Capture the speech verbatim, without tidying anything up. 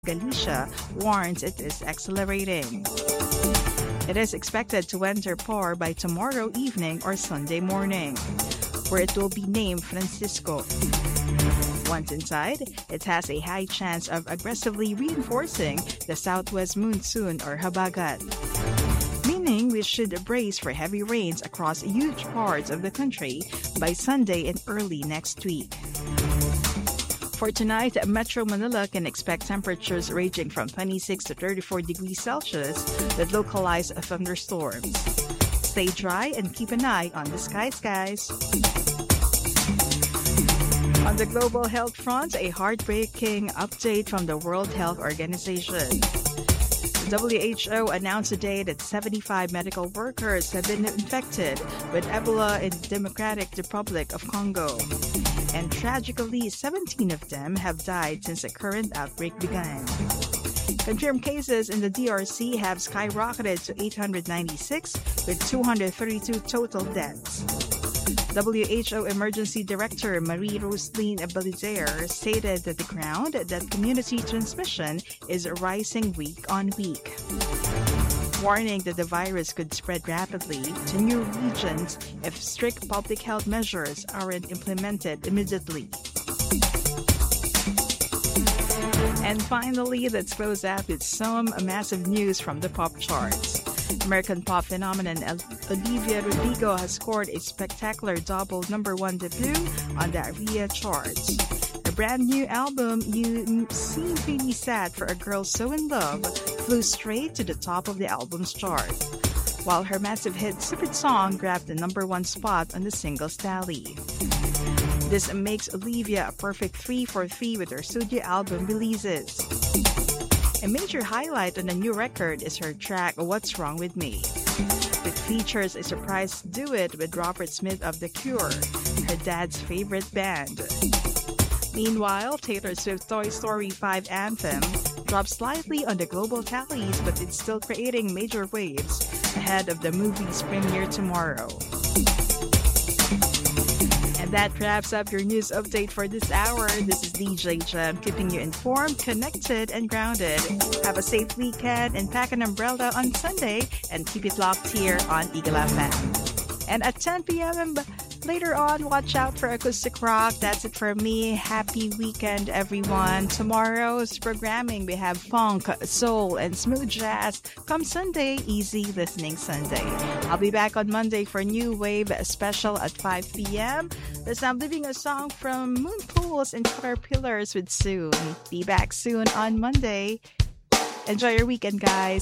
Galicia warns it is accelerating. It is expected to enter par by tomorrow evening or Sunday morning, where it will be named Francisco. Once inside, it has a high chance of aggressively reinforcing the southwest monsoon or habagat, meaning we should brace for heavy rains across huge parts of the country by Sunday and early next week. For tonight, Metro Manila can expect temperatures ranging from twenty-six to thirty-four degrees Celsius with localized thunderstorms. Stay dry and keep an eye on the skies, guys. On the global health front, a heartbreaking update from the World Health Organization. The W H O announced today that seventy-five medical workers have been infected with Ebola in the Democratic Republic of Congo. And tragically, seventeen of them have died since the current outbreak began. Confirmed cases in the D R C have skyrocketed to eight hundred ninety-six, with two hundred thirty-two total deaths. W H O Emergency Director Marie-Roseline Belizaire stated that the ground that community transmission is rising week on week, warning that the virus could spread rapidly to new regions if strict public health measures aren't implemented immediately. And finally, let's close out with some massive news from the pop charts. American pop phenomenon Olivia Rodrigo has scored a spectacular double number one debut on the A R I A charts. Her brand new album, You Seem Pretty Sad for a Girl So in Love, flew straight to the top of the album's chart, while her massive hit Stupid Song grabbed the number one spot on the singles tally. This makes Olivia a perfect three for three with her studio album releases. A major highlight on the new record is her track What's Wrong With Me. It features a surprise duet with Robert Smith of The Cure, her dad's favorite band. Meanwhile, Taylor Swift's Toy Story five anthem dropped slightly on the global tallies, but it's still creating major waves ahead of the movie's premiere tomorrow. That wraps up your news update for this hour. This is D J Jem, keeping you informed, connected, and grounded. Have a safe weekend and pack an umbrella on Sunday and keep it locked here on Eagle F M. And at ten p.m. later on, watch out for Acoustic Rock. That's it for me. Happy weekend, everyone. Tomorrow's programming, we have funk, soul, and smooth jazz. Come Sunday, easy listening Sunday. I'll be back on Monday for New Wave special at five p.m. Listen, I'm leaving a song from Moon Pools and Caterpillars with Soon. Be back soon on Monday. Enjoy your weekend, guys.